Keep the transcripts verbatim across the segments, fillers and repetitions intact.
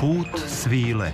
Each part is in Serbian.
Put svile.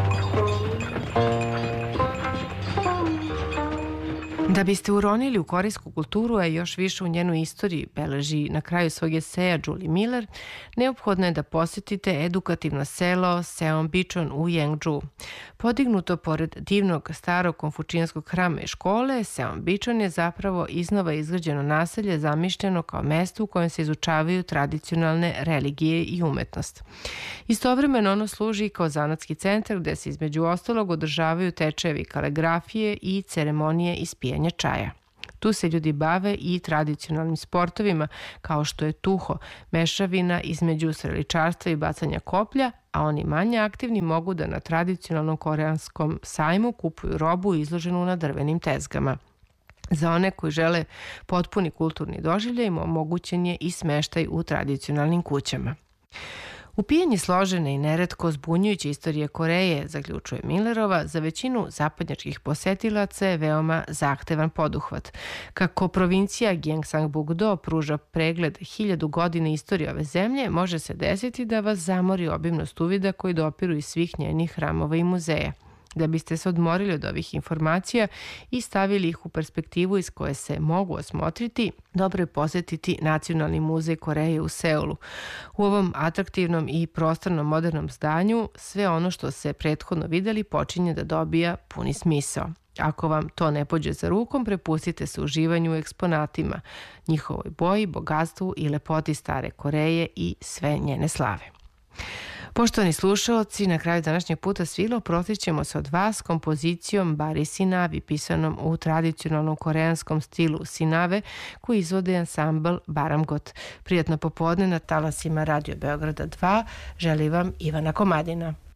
Da biste uronili u korejsku kulturu, a još više u njenu istoriju, beleži na kraju svog eseja Julie Miller, neophodno je da posjetite edukativno selo Seonbichon u Jeongju. Podignuto pored divnog starog konfučijanskog hrama i škole, Seonbichon je zapravo iznova izgrađeno naselje zamišljeno kao mesto u kojem se izučavaju tradicionalne religije i umetnost. Istovremeno ono služi kao zanatski centar gde se između ostalog održavaju tečajevi kaligrafije i ceremonije ispijanja čaja. Tu se ljudi bave i tradicionalnim sportovima kao što je tuho, mešavina između streličarstva i bacanja koplja, a oni manje aktivni mogu da na tradicionalnom koreanskom sajmu kupuju robu izloženu na drvenim tezgama. Za one koji žele potpuni kulturni doživljaj omogućen je i smeštaj u tradicionalnim kućama. Upijanje složene i neretko zbunjujuće istorije Koreje, zaključuje Millerova, za većinu zapadnjačkih posetilaca je veoma zahtevan poduhvat. Kako provincija Gyeongsangbuk-do pruža pregled hiljadu godina istorije ove zemlje, može se desiti da vas zamori obimnost uvida koji dopiru iz svih njenih hramova i muzeja. Da biste se odmorili od ovih informacija i stavili ih u perspektivu iz koje se mogu osmotriti, dobro je posjetiti Nacionalni muzej Koreje u Seulu. U ovom atraktivnom i prostornom modernom zdanju sve ono što se prethodno videli počinje da dobija puni smisao. Ako vam to ne pođe za rukom, prepustite se uživanju u eksponatima, njihovoj boji, bogatstvu i lepoti stare Koreje i sve njene slave. Poštovani slušaoci, na kraju današnjeg puta svila oprostit ćemo se od vas kompozicijom Bari Sinavi, pisanom u tradicionalnom koreanskom stilu Sinave, koji izvode ansambl Baramgot. Prijatno popodne na talasima Radio Beograda dva, želi vam Ivana Komadina.